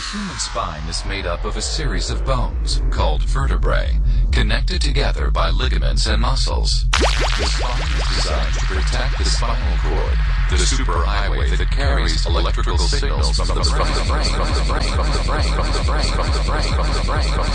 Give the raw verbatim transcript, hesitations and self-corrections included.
human spine is made up of a series of bones, called vertebrae, connected together by ligaments and muscles. The spine is designed to protect the spinal cord, the superhighway that carries electrical signals from the brain, from the brain, from the brain, from the brain, from the brain, from the brain, from the brain, from the brain, from the brain.